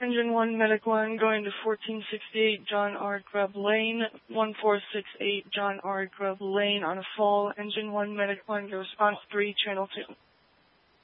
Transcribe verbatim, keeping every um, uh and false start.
Engine one, Medic one, going to fourteen sixty-eight John R. Grubb Lane, one four six eight John R. Grubb Lane on a fall. Engine one, Medic one, response three, channel two.